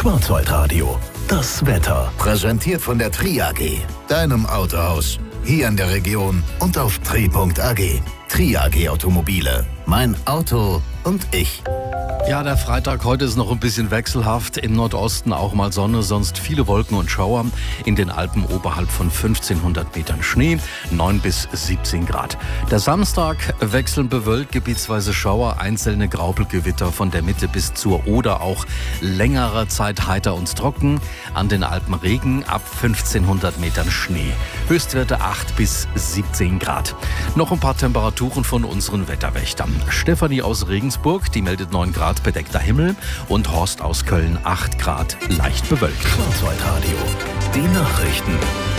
Schwarzwaldradio. Das Wetter. Präsentiert von der Tri AG, deinem Autohaus. Hier in der Region und auf tri.ag. Tri AG Automobile. Mein Auto und ich. Ja, der Freitag heute ist noch ein bisschen wechselhaft. Im Nordosten auch mal Sonne, sonst viele Wolken und Schauer. In den Alpen oberhalb von 1500 Metern Schnee, 9 bis 17 Grad. Der Samstag wechseln bewölkt, gebietsweise Schauer, einzelne Graupelgewitter von der Mitte bis zur Oder, auch längere Zeit heiter und trocken. An den Alpen Regen, ab 1500 Metern Schnee. Höchstwerte 8 bis 17 Grad. Noch ein paar Temperaturen von unseren Wetterwächtern. Stefanie aus Regensburg, die meldet 9 Grad bedeckter Himmel, und Horst aus Köln 8 Grad leicht bewölkt. Schwarzwaldradio. Die Nachrichten.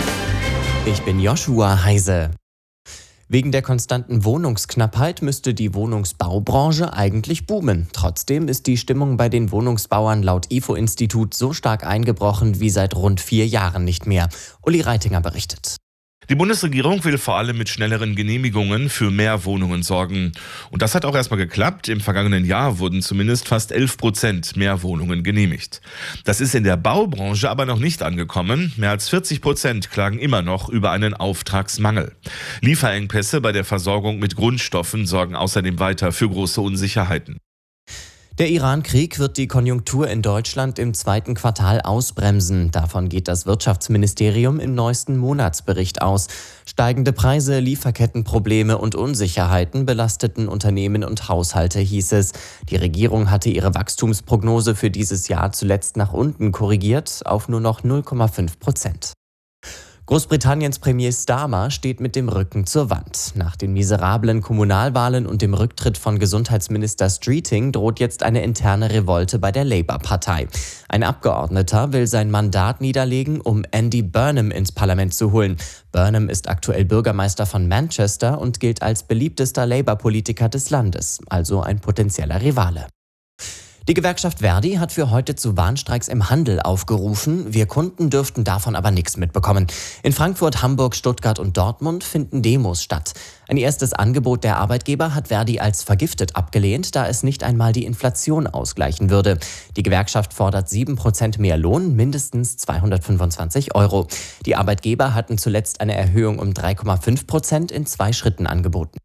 Ich bin Joshua Heise. Wegen der konstanten Wohnungsknappheit müsste die Wohnungsbaubranche eigentlich boomen. Trotzdem ist die Stimmung bei den Wohnungsbauern laut IFO-Institut so stark eingebrochen wie seit rund 4 Jahren nicht mehr. Uli Reitinger berichtet. Die Bundesregierung will vor allem mit schnelleren Genehmigungen für mehr Wohnungen sorgen. Und das hat auch erstmal geklappt. Im vergangenen Jahr wurden zumindest fast 11% mehr Wohnungen genehmigt. Das ist in der Baubranche aber noch nicht angekommen. Mehr als 40% klagen immer noch über einen Auftragsmangel. Lieferengpässe bei der Versorgung mit Grundstoffen sorgen außerdem weiter für große Unsicherheiten. Der Iran-Krieg wird die Konjunktur in Deutschland im 2. Quartal ausbremsen. Davon geht das Wirtschaftsministerium im neuesten Monatsbericht aus. Steigende Preise, Lieferkettenprobleme und Unsicherheiten belasteten Unternehmen und Haushalte, hieß es. Die Regierung hatte ihre Wachstumsprognose für dieses Jahr zuletzt nach unten korrigiert auf nur noch 0,5%. Großbritanniens Premier Starmer steht mit dem Rücken zur Wand. Nach den miserablen Kommunalwahlen und dem Rücktritt von Gesundheitsminister Streeting droht jetzt eine interne Revolte bei der Labour-Partei. Ein Abgeordneter will sein Mandat niederlegen, um Andy Burnham ins Parlament zu holen. Burnham ist aktuell Bürgermeister von Manchester und gilt als beliebtester Labour-Politiker des Landes, also ein potenzieller Rivale. Die Gewerkschaft Verdi hat für heute zu Warnstreiks im Handel aufgerufen. Wir Kunden dürften davon aber nichts mitbekommen. In Frankfurt, Hamburg, Stuttgart und Dortmund finden Demos statt. Ein erstes Angebot der Arbeitgeber hat Verdi als vergiftet abgelehnt, da es nicht einmal die Inflation ausgleichen würde. Die Gewerkschaft fordert 7% mehr Lohn, mindestens 225 €. Die Arbeitgeber hatten zuletzt eine Erhöhung um 3,5% in 2 Schritten angeboten.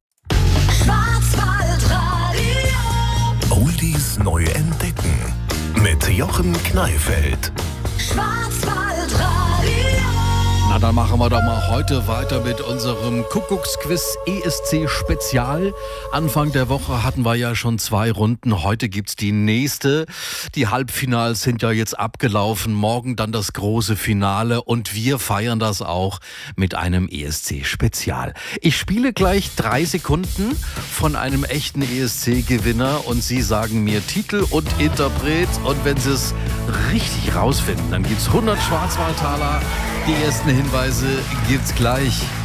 Oldies neu entdecken. Mit Jochen Kneifeld. Na, dann machen wir doch mal heute weiter mit unserem Kuckucksquiz ESC Spezial. Anfang der Woche hatten wir ja schon 2 Runden. Heute gibt's die nächste. Die Halbfinals sind ja jetzt abgelaufen. Morgen dann das große Finale. Und wir feiern das auch mit einem ESC Spezial. Ich spiele gleich 3 Sekunden von einem echten ESC-Gewinner. Und Sie sagen mir Titel und Interpret. Und wenn Sie es richtig rausfinden, dann gibt's 100 Schwarzwaldtaler. Die ersten Hinweise gibt's gleich.